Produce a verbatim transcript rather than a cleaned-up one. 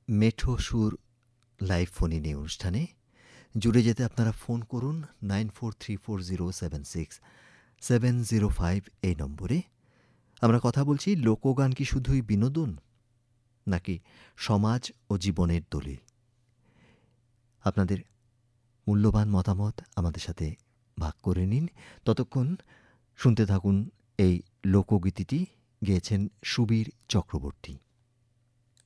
মেঠো সুর live phone in এই অনুষ্ঠানে জুড়ে যেতে আপনারা ফোন করুন nine four three four zero seven six seven zero five এই নম্বরে। আমরা কথা বলছি লোকগান কি শুধুই বিনোদন নাকি সমাজ ও জীবনের দলিল। আপনাদের মূল্যবান মতামত আমাদের সাথে ভাগ করে নিন। ততক্ষণ শুনতে থাকুন এই লোকগীতিটি গেয়েছেন সুবীর চক্রবর্তী।